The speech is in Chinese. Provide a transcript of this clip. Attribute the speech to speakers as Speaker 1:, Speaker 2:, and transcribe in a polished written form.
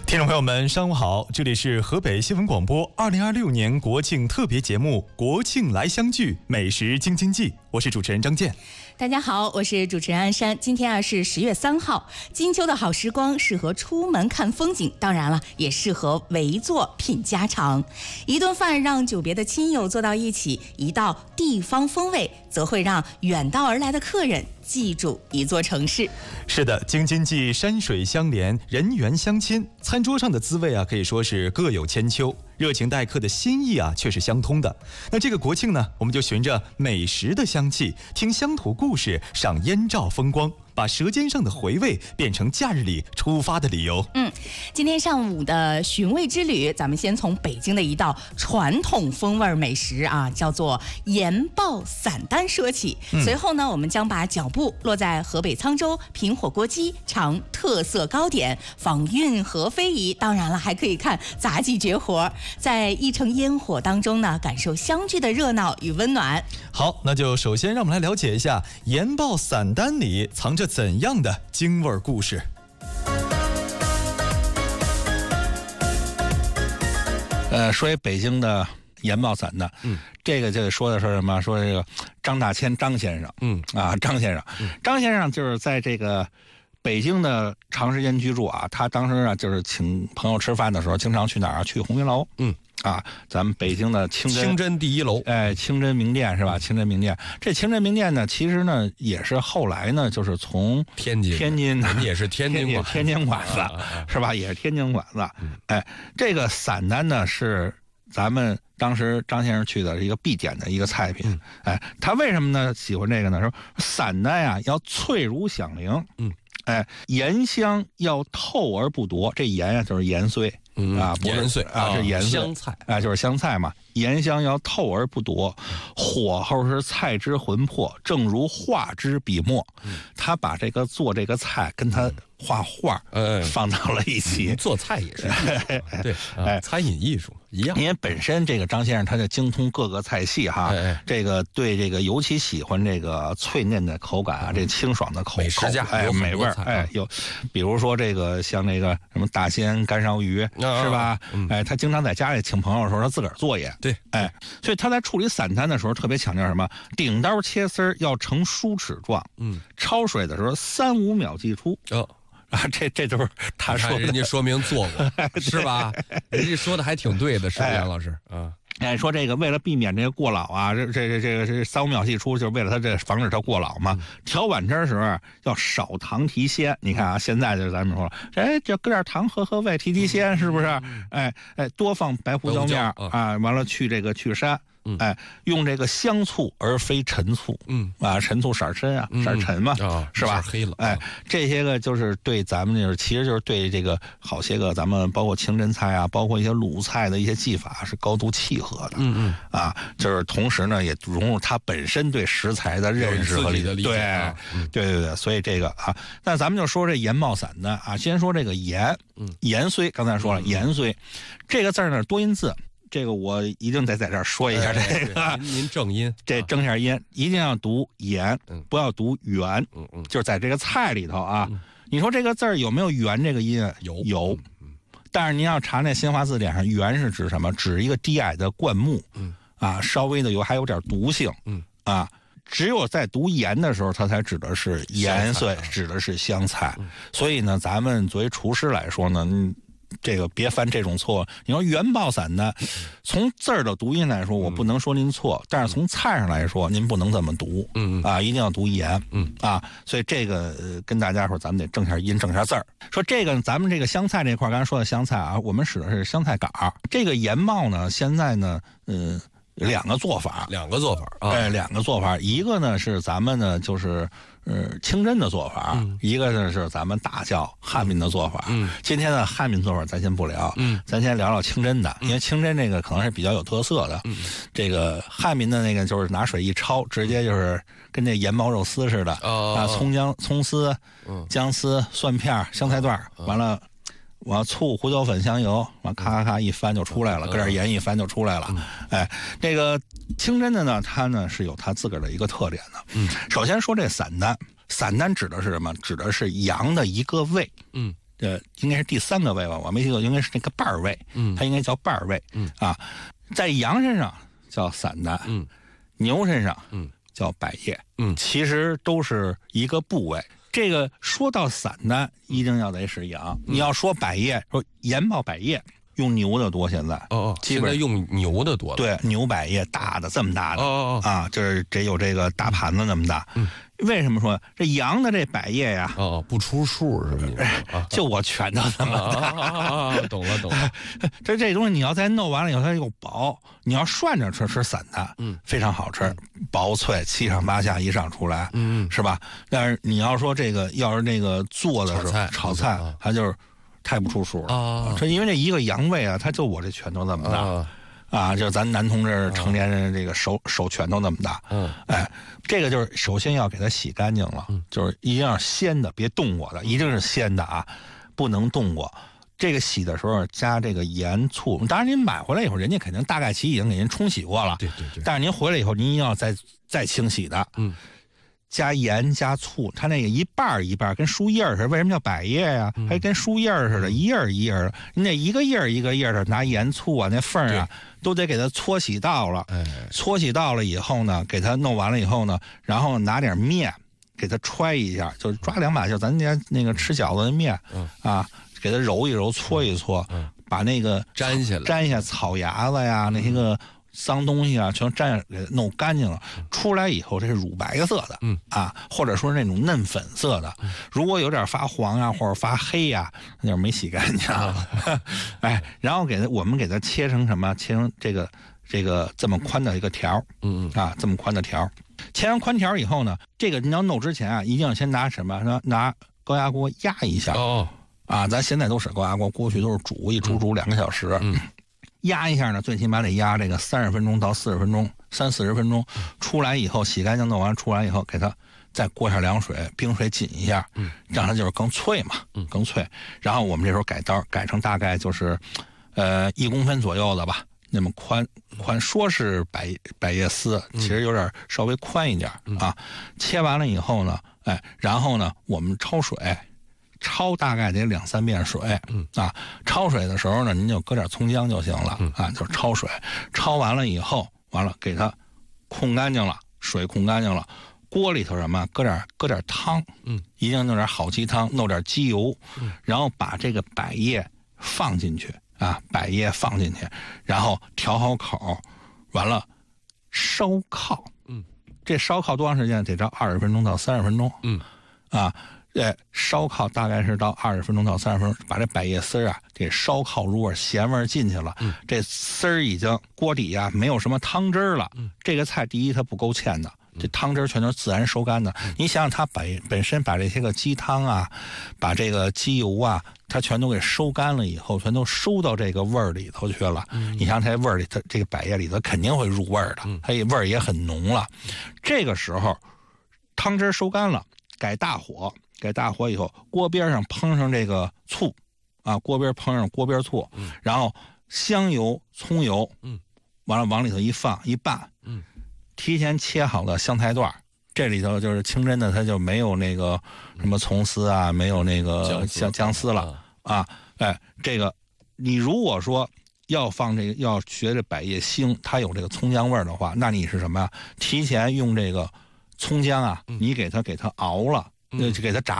Speaker 1: 听众朋友们，上午好，这里是河北新闻广播2026年国庆特别节目《国庆来相聚》美食京津冀，我是主持人张健。
Speaker 2: 大家好，我是主持人安山。今天是10月3号，金秋的好时光适合出门看风景，当然了，也适合围坐品家常。一顿饭让久别的亲友坐到一起，一道地方风味则会让远道而来的客人记住一座城市。
Speaker 1: 是的，京津冀山水相连，人缘相亲，餐桌上的滋味可以说是各有千秋，热情待客的心意却是相通的。那这个国庆呢，我们就循着美食的香气，听乡土故事，赏燕赵风光，把舌尖上的回味变成假日里出发的理由。
Speaker 2: 今天上午的寻味之旅，咱们先从北京的一道传统风味美食叫做盐爆散丹说起。随后呢，我们将把脚步落在河北沧州，品火锅鸡，尝特色糕点，访运河非遗，当然了，还可以看杂技绝活，在一城烟火当中呢，感受相聚的热闹与温暖。
Speaker 1: 好，那就首先让我们来了解一下盐爆散丹里藏着怎样的京味故事。
Speaker 3: 说北京的盐爆散丹，这个就得说的是什么？说这个张大千张先生，张先生就是在这个北京的长时间居住他当时就是请朋友吃饭的时候，经常去哪儿？去鸿宾楼，咱们北京的清真
Speaker 4: 第一楼，
Speaker 3: 清真名店是吧？清真名店，这清真名店呢，其实呢也是后来呢，就是从天津
Speaker 4: 也是天津
Speaker 3: 馆子是吧？也是天津馆子。这个散丹呢是咱们当时张先生去的一个必点的一个菜品。他为什么呢喜欢这个呢？说散丹要脆如响铃，盐香要透而不夺，这盐就是盐碎。
Speaker 4: 盐碎
Speaker 3: 是盐碎，
Speaker 4: 香菜
Speaker 3: 就是香菜嘛。盐香要透而不夺，火候是菜之魂魄，正如画之笔墨。他把这个做这个菜跟他画画放到了一起。
Speaker 4: 做菜也是对，餐饮艺术一样。
Speaker 3: 因为本身这个张先生他就精通各个菜系这个对这个尤其喜欢这个脆嫩的口感这清爽的口
Speaker 4: 美食家
Speaker 3: 美味有比如说这个像那个什么大鲜干烧鱼是吧？他经常在家里请朋友的时候，他自个儿做也
Speaker 4: 对，
Speaker 3: 所以他在处理散丹的时候特别强调什么？顶刀切丝要成梳齿状，焯水的时候3-5秒即出。这都是他说的，
Speaker 4: 人家说明做过是吧？人家说的还挺对的，是杨老师
Speaker 3: 说这个为了避免这个过老这3-5秒即出，就是为了他这防止他过老嘛。调碗汁的时候要少糖提鲜。你看现在就是咱们说，就搁点糖喝味提鲜，是不是？多放白胡椒面完了去膻。用这个香醋而非陈醋，陈醋色深色沉嘛，是吧？
Speaker 4: 黑了，
Speaker 3: 这些个就是对咱们其实就是对这个好些个咱们包括清真菜包括一些鲁菜的一些技法是高度契合的，就是同时呢也融入它本身对食材的认识和理解，对，所以这个那咱们就说这盐爆散丹先说这个盐碎，刚才说了盐碎这个字呢多音字。这个我一定得在这儿说一下这个，
Speaker 4: 您正音，
Speaker 3: 这正下音一定要读盐，不要读圆，就是在这个菜里头你说这个字儿有没有圆这个音？有，但是您要查那新华字典上，圆是指什么？指一个低矮的灌木，稍微的还有点毒性，只有在读盐的时候，它才指的是盐碎，指的是香菜。所以呢，咱们作为厨师来说呢，这个别犯这种错。你说盐爆散丹，从字儿的读音来说，我不能说您错，但是从菜上来说，您不能这么读，一定要读盐，所以这个跟大家说，咱们得正下音，正下字儿。说这个咱们这个香菜这块，刚才说的香菜我们使的是香菜杆儿。这个盐爆呢，现在呢，两个做法，
Speaker 4: 两个做
Speaker 3: 法，一个呢是咱们呢就是清真的做法，一个呢是咱们大教汉民的做法。今天的汉民做法咱先不聊，咱先聊聊清真的，因为清真这个可能是比较有特色的。这个汉民的那个就是拿水一焯，直接就是跟这盐爆肉丝似的，葱丝、姜丝、蒜片、香菜段，完了。往醋、胡椒粉、香油，往咔咔一翻就出来了，搁点盐一翻就出来了。这个清真的呢，它呢是有它自个儿的一个特点的。首先说这散丹，散丹指的是什么？指的是羊的一个胃。 应该是第3个胃吧，我没记错，应该是那个瓣胃，它应该叫瓣胃，在羊身上叫散丹，牛身上叫百叶，其实都是一个部位。这个说到散丹，一定要得是羊。你要说百叶，说盐爆百叶，用牛的多。现在
Speaker 4: 现在用牛的多了。
Speaker 3: 对，牛百叶大的这么大的就是得有这个大盘子那么大。为什么说这羊的这百叶呀？
Speaker 4: 不出数是不是？
Speaker 3: 就我拳头这么大。
Speaker 4: 懂了。
Speaker 3: 这东西你要再弄完了以后，它又薄。你要涮着吃散丹，非常好吃，薄脆，七上八下一上出来，是吧？但是你要说这个，要是那个做的时候炒菜，它就是太不出数了。这因为这一个羊胃啊，它就我这拳头这么大。就是咱男同志成年人这个手拳头那么大，这个就是首先要给它洗干净了，就是一定要鲜的，别冻过的，一定是鲜的啊，不能冻过。这个洗的时候加这个盐醋，当然您买回来以后，人家肯定大概其已经给您冲洗过了，
Speaker 4: 对。
Speaker 3: 但是您回来以后，您要再清洗的，加盐加醋，它那个一半一半，跟树叶似的。为什么叫百叶呀？还跟树叶似的，一叶一叶的。你那一个叶一个叶的，拿盐醋啊，那缝啊，都得给它搓洗到了。搓洗到了以后呢，给它弄完了以后呢，然后拿点面给它揣一下，就是抓2把，就咱家那个吃饺子的面，给它揉一揉，搓一搓，把那个
Speaker 4: 粘下
Speaker 3: 草芽子呀，那些个脏东西啊，全粘下给弄干净了。出来以后，这是乳白色的，或者说是那种嫩粉色的。如果有点发黄啊，或者发黑呀，那就是没洗干净。然后我们给它切成什么？切成这个这么宽的一个条，这么宽的条。切成宽条以后呢，这个你要弄之前啊，一定要先拿什么？拿高压锅压一下。咱现在都使高压锅，过去都是煮2个小时。压一下呢，最起码得压这个30分钟到40分钟，30-40分钟。出来以后洗干净弄完，出来以后给它再过下凉水，冰水紧一下，让它就是更脆嘛，更脆。然后我们这时候改刀，改成大概就是1公分左右的吧，那么宽，说是百叶丝，其实有点稍微宽一点啊。切完了以后呢，然后呢我们焯水。焯大概得2-3遍水，焯水的时候呢，您就搁点葱姜就行了，就是焯水，焯完了以后，给它控干净了，水控干净了，锅里头什么搁点汤，一定弄点好鸡汤，弄点鸡油，然后把这个百叶放进去，然后调好口，完了烧烤，这烧烤多长时间？得到20分钟到30分钟，烧烤大概是到20分钟到30分钟，把这百叶丝啊给烧烤，如果咸味进去了，这丝儿已经锅底啊没有什么汤汁了，这个菜第一它不够芡的，这汤汁全都是自然收干的。你想想它本身把这些个鸡汤啊，把这个鸡油啊，它全都给收干了以后，全都收到这个味儿里头去了。你想它味儿里，它这个百叶里头肯定会入味儿的，它味儿也很浓了。这个时候汤汁收干了，改大火以后，锅边上烹上这个醋，锅边烹上锅边醋，然后香油、葱油，完了往里头一放一拌，提前切好的香菜段，这里头就是清真的，它就没有那个什么葱丝啊，没有那个姜丝了这个你如果说要放这个要学这百叶腥，它有这个葱姜味的话，那你是什么呀？提前用这个葱姜啊，你给它熬了，就给它炸。